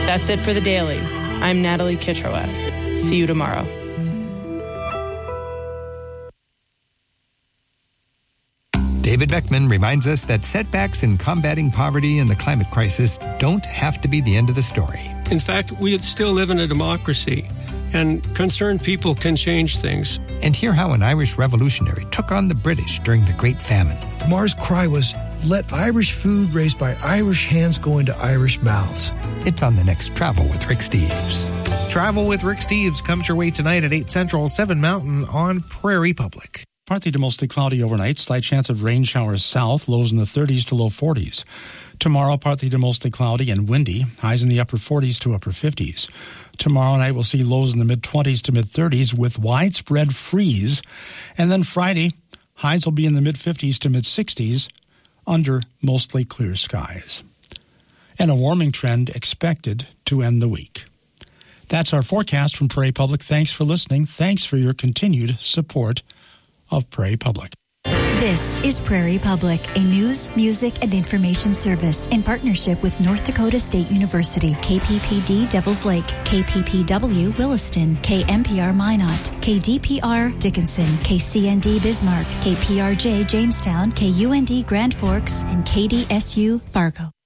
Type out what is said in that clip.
That's it for the Daily. I'm Natalie Kitroeff. See you tomorrow. David Beckman reminds us that setbacks in combating poverty and the climate crisis don't have to be the end of the story. In fact, we still live in a democracy, and concerned people can change things. And hear how an Irish revolutionary took on the British during the Great Famine. Mar's cry was, "Let Irish food raised by Irish hands go into Irish mouths." It's on the next Travel with Rick Steves. Travel with Rick Steves comes your way tonight at 8 Central, 7 Mountain on Prairie Public. Partly to mostly cloudy overnight, slight chance of rain showers south, lows in the 30s to low 40s. Tomorrow, partly to mostly cloudy and windy, highs in the upper 40s to upper 50s. Tomorrow night, we'll see lows in the mid-20s to mid-30s with widespread freeze. And then Friday, highs will be in the mid-50s to mid-60s under mostly clear skies. And a warming trend expected to end the week. That's our forecast from Prairie Public. Thanks for listening. Thanks for your continued support of Prairie Public. This is Prairie Public, a news, music, and information service in partnership with North Dakota State University, KPPD Devils Lake, KPPW Williston, KMPR Minot, KDPR Dickinson, KCND Bismarck, KPRJ Jamestown, KUND Grand Forks, and KDSU Fargo.